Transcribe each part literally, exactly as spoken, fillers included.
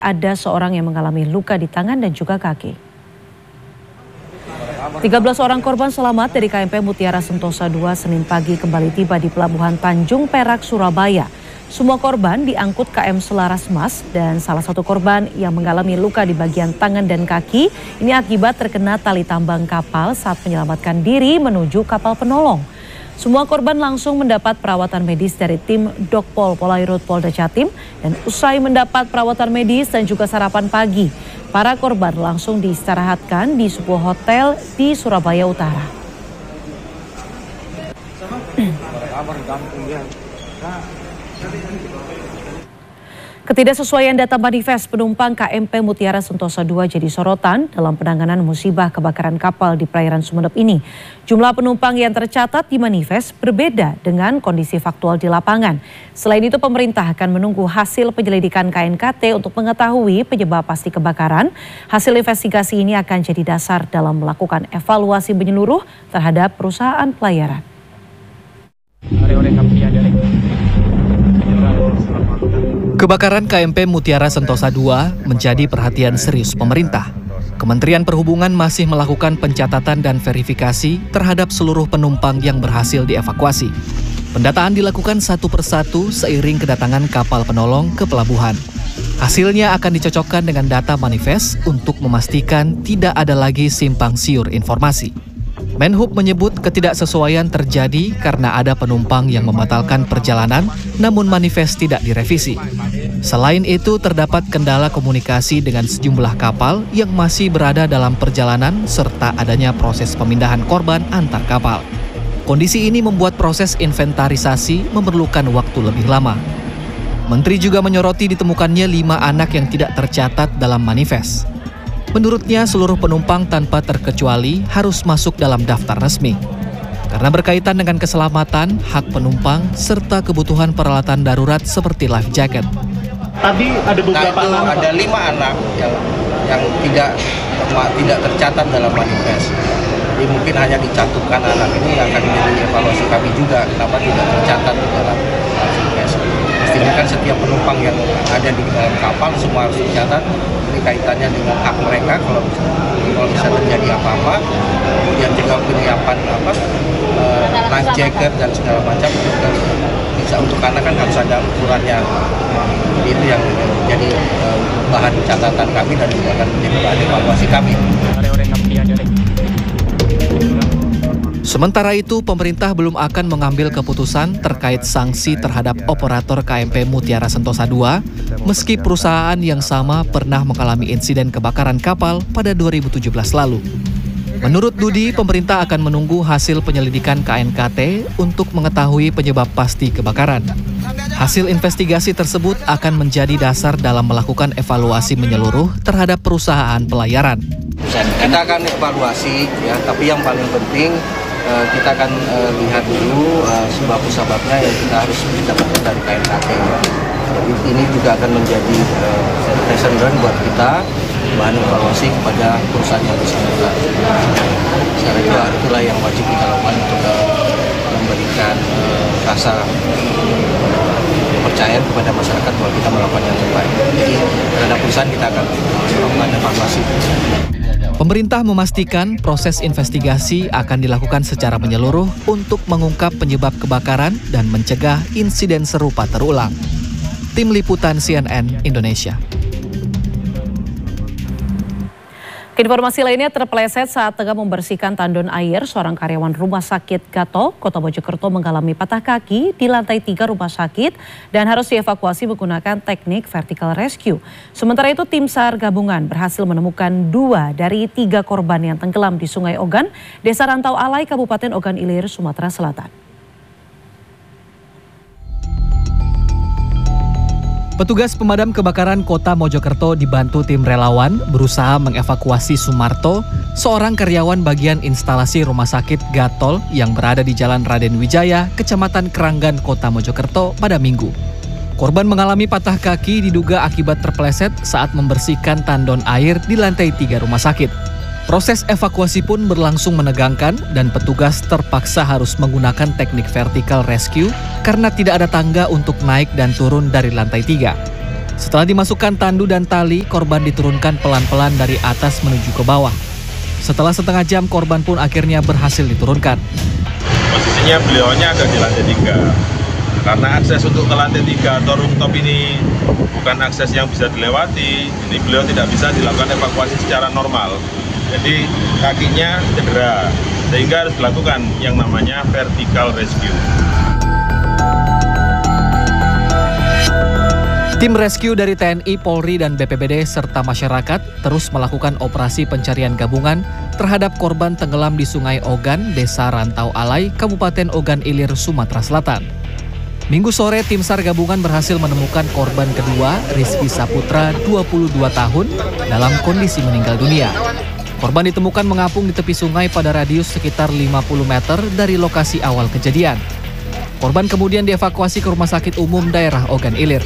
ada seorang yang mengalami luka di tangan dan juga kaki. tiga belas orang korban selamat dari K M P Mutiara Sentosa dua Senin pagi kembali tiba di Pelabuhan Tanjung Perak, Surabaya. Semua korban diangkut K M Selaras Mas dan salah satu korban yang mengalami luka di bagian tangan dan kaki ini akibat terkena tali tambang kapal saat menyelamatkan diri menuju kapal penolong. Semua korban langsung mendapat perawatan medis dari tim Dokpol Polairut Polda Jatim dan usai mendapat perawatan medis dan juga sarapan pagi, para korban langsung diistirahatkan di sebuah hotel di Surabaya Utara. Ketidaksesuaian data manifest penumpang K M P Mutiara Sentosa dua jadi sorotan dalam penanganan musibah kebakaran kapal di perairan Sumeneb ini. Jumlah penumpang yang tercatat di manifest berbeda dengan kondisi faktual di lapangan. Selain itu, pemerintah akan menunggu hasil penyelidikan K N K T untuk mengetahui penyebab pasti kebakaran. Hasil investigasi ini akan jadi dasar dalam melakukan evaluasi menyeluruh terhadap perusahaan pelayaran. Kebakaran K M P Mutiara Sentosa dua menjadi perhatian serius pemerintah. Kementerian Perhubungan masih melakukan pencatatan dan verifikasi terhadap seluruh penumpang yang berhasil dievakuasi. Pendataan dilakukan satu persatu seiring kedatangan kapal penolong ke pelabuhan. Hasilnya akan dicocokkan dengan data manifest untuk memastikan tidak ada lagi simpang siur informasi. Menhub menyebut ketidaksesuaian terjadi karena ada penumpang yang membatalkan perjalanan namun manifest tidak direvisi. Selain itu, terdapat kendala komunikasi dengan sejumlah kapal yang masih berada dalam perjalanan serta adanya proses pemindahan korban antar kapal. Kondisi ini membuat proses inventarisasi memerlukan waktu lebih lama. Menteri juga menyoroti ditemukannya lima anak yang tidak tercatat dalam manifest. Menurutnya, seluruh penumpang tanpa terkecuali harus masuk dalam daftar resmi. Karena berkaitan dengan keselamatan, hak penumpang, serta kebutuhan peralatan darurat seperti life jacket. Tadi ada beberapa nah, anak, ada lima anak yang yang tidak tidak tercatat dalam manifest. Jadi mungkin hanya dicantumkan anak ini akan menjadi evaluasi kami juga kenapa tidak tercatat di dalam manifest. Mestinya kan setiap penumpang yang ada di dalam kapal semua harus dicatat. Ini kaitannya dengan hak mereka kalau kalau bisa terjadi apa-apa, kemudian juga penyiapan apa uh, life jacket dan segala macam juga bisa untuk anak kan harus ada ukurannya. Jadi itu yang menjadi uh, bahan catatan kami dan juga akan menjadi bahan evaluasi kami. Sementara itu, pemerintah belum akan mengambil keputusan terkait sanksi terhadap operator K M P Mutiara Sentosa dua, meski perusahaan yang sama pernah mengalami insiden kebakaran kapal pada dua ribu tujuh belas lalu. Menurut Dudi, pemerintah akan menunggu hasil penyelidikan K N K T untuk mengetahui penyebab pasti kebakaran. Hasil investigasi tersebut akan menjadi dasar dalam melakukan evaluasi menyeluruh terhadap perusahaan pelayaran. Kita akan evaluasi, ya, tapi yang paling penting Uh, kita akan uh, lihat dulu uh, sebab-sebabnya yang kita harus dapatkan dari K N K T. Jadi ini juga akan menjadi uh, lesson learned buat kita, bahan evaluasi kepada perusahaan yang bersangkutan. Secara juga itulah yang wajib kita lakukan untuk uh, memberikan uh, rasa kepercayaan kepada masyarakat bahwa kita melakukan yang terbaik. Jadi terhadap perusahaan kita akan melakukan evaluasi. Pemerintah memastikan proses investigasi akan dilakukan secara menyeluruh untuk mengungkap penyebab kebakaran dan mencegah insiden serupa terulang. Tim Liputan C N N Indonesia. Informasi lainnya, terpeleset saat tengah membersihkan tandon air, seorang karyawan Rumah Sakit Gatol, Kota Mojokerto mengalami patah kaki di lantai tiga rumah sakit dan harus dievakuasi menggunakan teknik vertical rescue. Sementara itu, tim SAR gabungan berhasil menemukan dua dari tiga korban yang tenggelam di Sungai Ogan, Desa Rantau Alai, Kabupaten Ogan Ilir, Sumatera Selatan. Petugas pemadam kebakaran Kota Mojokerto dibantu tim relawan berusaha mengevakuasi Sumarto, seorang karyawan bagian instalasi Rumah Sakit Gatol yang berada di Jalan Raden Wijaya, Kecamatan Keranggan, Kota Mojokerto pada Minggu. Korban mengalami patah kaki diduga akibat terpeleset saat membersihkan tandon air di lantai tiga rumah sakit. Proses evakuasi pun berlangsung menegangkan dan petugas terpaksa harus menggunakan teknik vertical rescue karena tidak ada tangga untuk naik dan turun dari lantai tiga. Setelah dimasukkan tandu dan tali, korban diturunkan pelan-pelan dari atas menuju ke bawah. Setelah setengah jam, korban pun akhirnya berhasil diturunkan. Posisinya beliaunya ada di lantai tiga. Karena akses untuk ke lantai tiga atau rooftop ini bukan akses yang bisa dilewati, ini beliau tidak bisa dilakukan evakuasi secara normal. Jadi kakinya cedera, sehingga harus dilakukan yang namanya vertical rescue. Tim rescue dari T N I, Polri, dan B P B D serta masyarakat terus melakukan operasi pencarian gabungan terhadap korban tenggelam di Sungai Ogan, Desa Rantau Alai, Kabupaten Ogan Ilir, Sumatera Selatan. Minggu sore, tim SAR gabungan berhasil menemukan korban kedua, Rizky Saputra, dua puluh dua tahun, dalam kondisi meninggal dunia. Korban ditemukan mengapung di tepi sungai pada radius sekitar lima puluh meter dari lokasi awal kejadian. Korban kemudian dievakuasi ke Rumah Sakit Umum Daerah Ogan Ilir.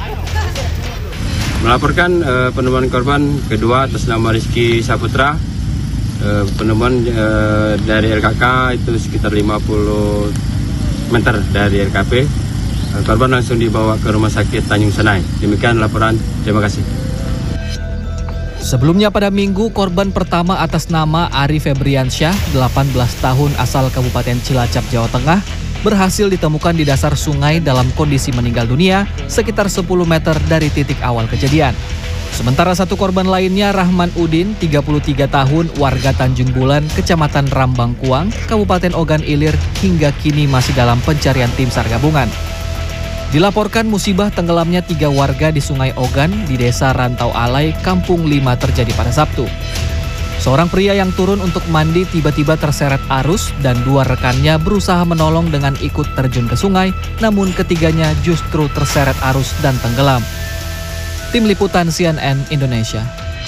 Melaporkan uh, penemuan korban kedua atas nama Rizky Saputra. Uh, penemuan uh, dari L K K itu sekitar lima puluh meter dari L K P. Uh, korban langsung dibawa ke Rumah Sakit Tanjung Senai. Demikian laporan, terima kasih. Sebelumnya pada Minggu, korban pertama atas nama Ari Febriansyah, delapan belas tahun, asal Kabupaten Cilacap, Jawa Tengah, berhasil ditemukan di dasar sungai dalam kondisi meninggal dunia sekitar sepuluh meter dari titik awal kejadian. Sementara satu korban lainnya, Rahman Udin, tiga puluh tiga tahun, warga Tanjung Bulan, Kecamatan Rambangkuang, Kabupaten Ogan Ilir, hingga kini masih dalam pencarian tim SAR gabungan. Dilaporkan musibah tenggelamnya tiga warga di Sungai Ogan di Desa Rantau Alai, Kampung lima terjadi pada Sabtu. Seorang pria yang turun untuk mandi tiba-tiba terseret arus dan dua rekannya berusaha menolong dengan ikut terjun ke sungai, namun ketiganya justru terseret arus dan tenggelam. Tim Liputan C N N Indonesia.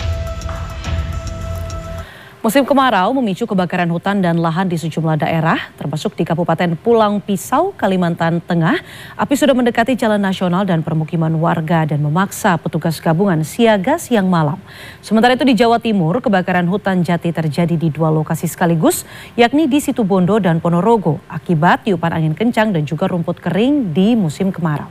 Musim kemarau memicu kebakaran hutan dan lahan di sejumlah daerah, termasuk di Kabupaten Pulang Pisau, Kalimantan Tengah. Api sudah mendekati jalan nasional dan permukiman warga dan memaksa petugas gabungan siaga siang malam. Sementara itu di Jawa Timur, kebakaran hutan jati terjadi di dua lokasi sekaligus, yakni di Situbondo dan Ponorogo, akibat tiupan angin kencang dan juga rumput kering di musim kemarau.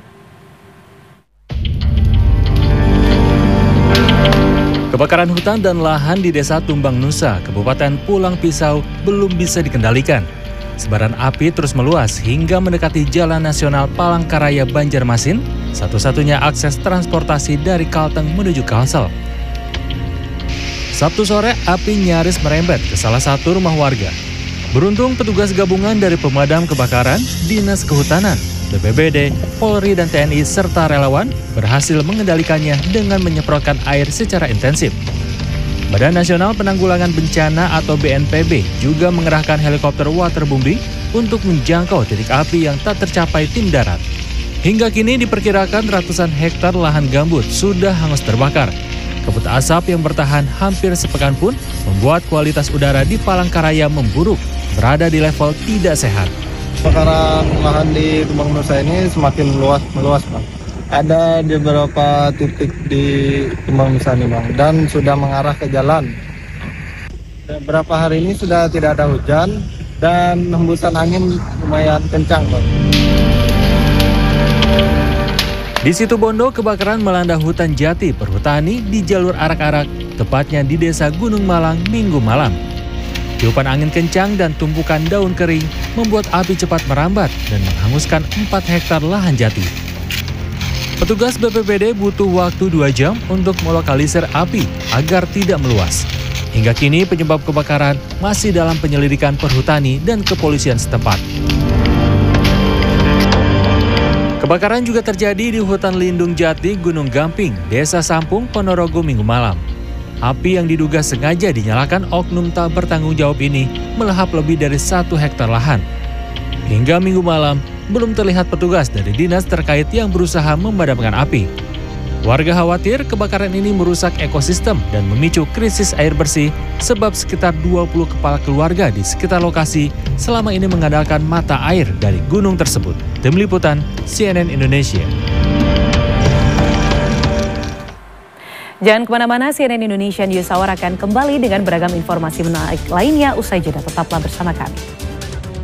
Kebakaran hutan dan lahan di Desa Tumbang Nusa, Kabupaten Pulang Pisau belum bisa dikendalikan. Sebaran api terus meluas hingga mendekati Jalan Nasional Palangkaraya Banjarmasin, satu-satunya akses transportasi dari Kalteng menuju Kalsel. Sabtu sore, api nyaris merembet ke salah satu rumah warga. Beruntung petugas gabungan dari pemadam kebakaran, Dinas Kehutanan, B P B D, Polri, dan T N I serta relawan berhasil mengendalikannya dengan menyemprotkan air secara intensif. Badan Nasional Penanggulangan Bencana atau B N P B juga mengerahkan helikopter waterbombing untuk menjangkau titik api yang tak tercapai tim darat. Hingga kini diperkirakan ratusan hektar lahan gambut sudah hangus terbakar. Kabut asap yang bertahan hampir sepekan pun membuat kualitas udara di Palangkaraya memburuk, berada di level tidak sehat. Kebakaran lahan di Tumbang Nusa ini semakin meluas, meluas Bang. Ada di beberapa titik di Tumbang Nusa ini Bang, dan sudah mengarah ke jalan. Beberapa hari ini sudah tidak ada hujan dan hembusan angin lumayan kencang Bang. Di Situbondo, kebakaran melanda hutan jati perhutani di jalur arak-arak, tepatnya di Desa Gunung Malang, Minggu malam. Tiupan angin kencang dan tumpukan daun kering membuat api cepat merambat dan menghanguskan empat hektar lahan jati. Petugas B P B D butuh waktu dua jam untuk melokalisir api agar tidak meluas. Hingga kini penyebab kebakaran masih dalam penyelidikan perhutani dan kepolisian setempat. Kebakaran juga terjadi di hutan lindung jati Gunung Gamping, Desa Sampung, Ponorogo Minggu malam. Api yang diduga sengaja dinyalakan oknum tak bertanggung jawab ini melahap lebih dari satu hektar lahan. Hingga Minggu malam, belum terlihat petugas dari dinas terkait yang berusaha memadamkan api. Warga khawatir kebakaran ini merusak ekosistem dan memicu krisis air bersih sebab sekitar dua puluh kepala keluarga di sekitar lokasi selama ini mengandalkan mata air dari gunung tersebut. Tim Liputan C N N Indonesia. Jangan kemana-mana, C N N Indonesia News Hour akan kembali dengan beragam informasi menarik lainnya usai jeda. Tetaplah bersama kami.